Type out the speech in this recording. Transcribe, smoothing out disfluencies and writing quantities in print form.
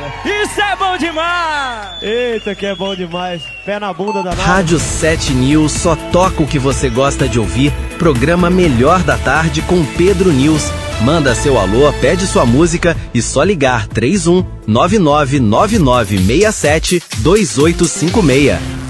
Isso é bom demais! Eita, que é bom demais. Pé na bunda da Rádio 7 News só toca o que você gosta de ouvir. Programa Melhor da Tarde com Pedro News. Manda seu alô, pede sua música e só ligar 31 999967 2856.